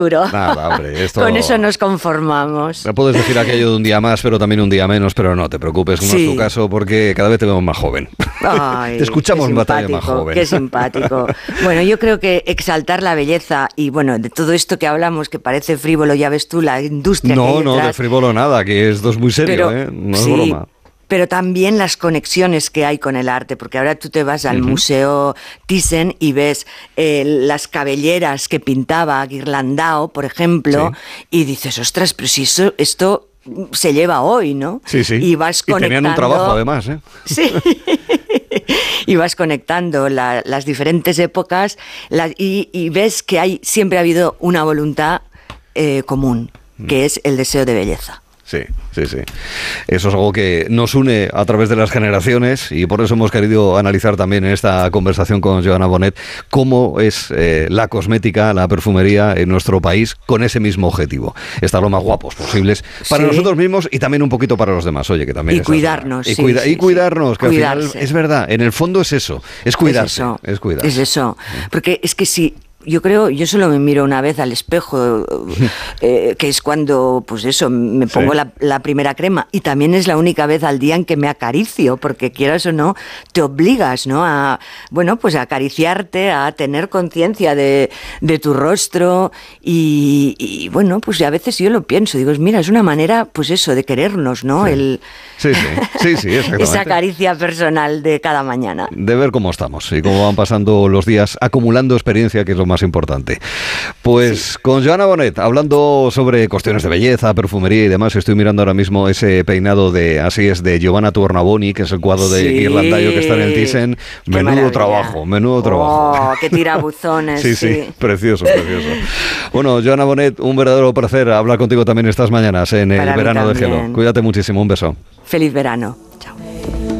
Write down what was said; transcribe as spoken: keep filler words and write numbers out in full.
Nada, hombre, esto... Con eso nos conformamos. No puedes decir aquello de un día más, pero también un día menos, pero no te preocupes, como sí. es tu caso, porque cada vez te vemos más joven. Ay, te escuchamos en batalla más joven. Qué simpático. Bueno, yo creo que exaltar la belleza y, bueno, de todo esto que hablamos, que parece frívolo, ya ves tú, la industria no, que hay detrás. No, de frívolo nada, que esto es muy serio, pero, ¿eh? No es sí, broma. Pero también las conexiones que hay con el arte, porque ahora tú te vas al uh-huh. Museo Thyssen y ves eh, las cabelleras que pintaba Ghirlandau, por ejemplo, sí. y dices, ostras, pero si eso, esto se lleva hoy, ¿no? Sí, sí. Y vas conectando... Y tenían un trabajo, además, ¿eh? Sí. Y vas conectando la, las diferentes épocas la, y, y ves que hay siempre ha habido una voluntad eh, común, que es el deseo de belleza. Sí, sí, sí. Eso es algo que nos une a través de las generaciones y por eso hemos querido analizar también en esta conversación con Joana Bonet cómo es eh, la cosmética, la perfumería en nuestro país con ese mismo objetivo. Estar lo más guapos posibles para sí. nosotros mismos y también un poquito para los demás. Oye, que también y cuidarnos. Y, sí, cuida, sí, y cuidarnos, sí. que Cuidarse. al final es verdad, en el fondo es eso, es cuidarse. Es eso, es, cuidarse. es eso. Porque es que si... Yo creo, yo solo me miro una vez al espejo, eh, que es cuando, pues eso, me pongo sí. la, la primera crema, y también es la única vez al día en que me acaricio, porque quieras o no, te obligas, ¿no? A, bueno, pues a acariciarte, a tener conciencia de, de tu rostro, y, y bueno, pues a veces yo lo pienso, digo, mira, es una manera, pues eso, de querernos, ¿no? Sí. El sí, sí, sí, sí, exactamente. Esa caricia personal de cada mañana. De ver cómo estamos y cómo van pasando los días, acumulando experiencia, que es lo más importante. Pues sí. con Joana Bonet, hablando sobre cuestiones de belleza, perfumería y demás, estoy mirando ahora mismo ese peinado de, así es, de Giovanna Tornabuoni, que es el cuadro de sí. Ghirlandau que está en el Thyssen. Menudo maravilla. trabajo, menudo oh, trabajo. Qué tirabuzones. sí, sí, sí, precioso, precioso. Bueno, Joana Bonet, un verdadero placer hablar contigo también estas mañanas en el Para verano de Gelo. Cuídate muchísimo, un beso. Feliz verano.